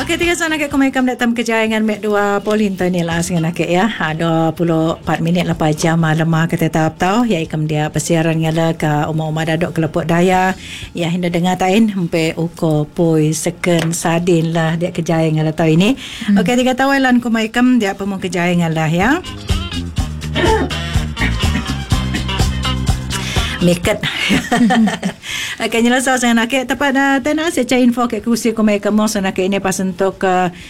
Okey, tiga sana ke kumai kam datang kejayangan mek 2 polin tani lah sengan ke ya. 24 minit lepas jam lemah kita tahu ya ikam dia persiaran ngala ke umma-umma dadok kelepok daya. Ya hinda dengar tain sampai uko poi seken sadin lah dia kejayangan lah tahu ini. Okey, tiga tawalan kumai kam dia pemung kejayangan lah ya. Meket akan nyelasa saya nak tepat tanah saya cari info ke kursi kumai kamu saya nak ini pas untuk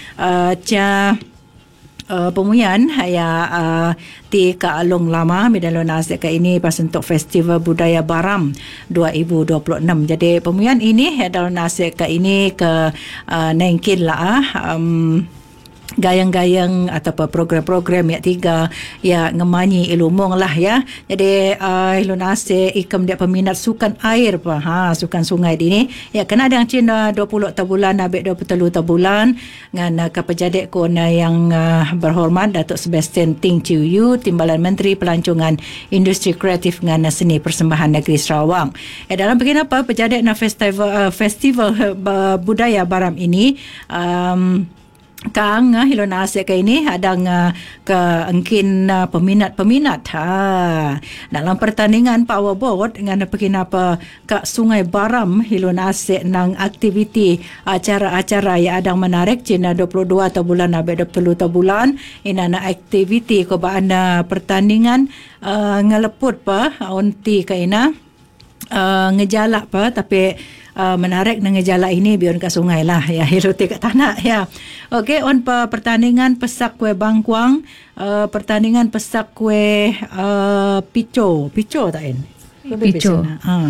pemuyan ya ti ka Long Lama Medalona ke ini pas untuk Festival Budaya Baram 2026. Jadi pemuyan ini dalam nasib ke ini ke nengkin lah gayang-gayang atau program-program yang tiga ya ngemanyi ilumong lah ya. Jadi ilunase ikam dia peminat sukan air sukan sungai ini ya kena ada yang Cina 20 tabulan abek 23 tabulan ngan kepejadek ko na yang berhormat Datuk Sebastian Ting Chiu Yu Timbalan Menteri Pelancongan Industri Kreatif ngan Seni Persembahan Negeri Sarawak. Dalam apa pejadek na festival budaya Baram ini Kang hilon asyik ke ini ada ke engkin peminat dalam pertandingan powerboat dengan apa ke Sungai Baram hilon asyik nang aktiviti acara-acara yang ada menarik Cina 22 bulan abad 20 bulan ina aktiviti ko ba pertandingan ngeleput unti ke ina ngejalak tapi menarik dengan jala ini biar ke sungai lah ya hiruti kat tanah ya. Okey, on pertandingan pesak kue bangkuang, pertandingan pesak kue pico tak in? Pico.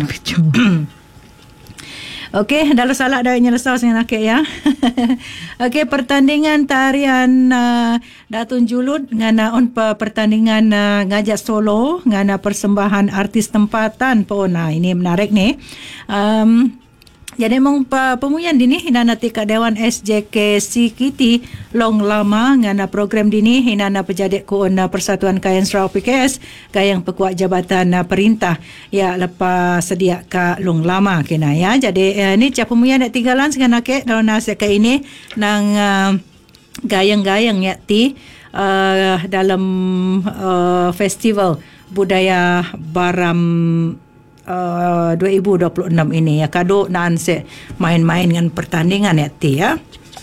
Okey, dalam salah dah nyelesai dengan akik ya. Okey, pertandingan tarian Datun Julud dengan on pertandingan ngajak solo dengan persembahan artis tempatan pun. Ini menarik ni. Jadi memang pemuyan dini hinana tika Dewan SJK Sikiti Long Lama ngana program dini hinana pejadik kuon Persatuan Kayan Sarawak PKS kayang pekuat jabatan perintah ya lepas sedia ka Long Lama kena ya. Jadi ni cap pemuyan nak tiga lan ngana ke dalam nasi ke ini nang gayang-gayang yakti dalam festival budaya Baram 2026 ini ya kado nan se main-main dengan pertandingan ya ti ya.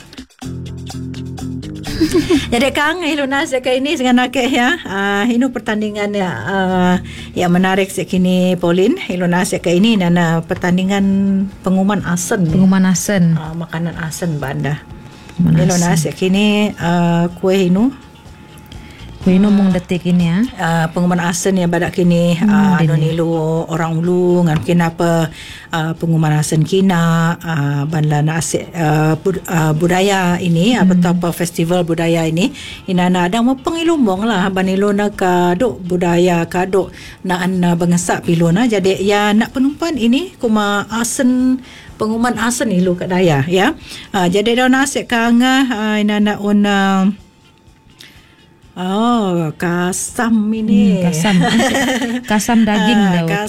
Jadi Kang iluna se ke ini dengan akeh ya. Ini pertandingan ya yang menarik sekini Pauline iluna se ke ini nana pertandingan pengumuman asen. Makanan asen banda. Iluna se kini kue inu mung detik ini ya. Pengumuman asen yang badak kini nilu orang ulu ngan kenapa pengumuman asen kina banlana asyik budaya ini apa festival budaya ini inana ada mau pengilumong lah banilu nak kaduk budaya kaduk naan bengesak pilona jadi ya nak penumpan ini kuma asen pengumuman asen ilu kat daya ya. Jadi daun asyik kanga inana kasam ini. Kasam daging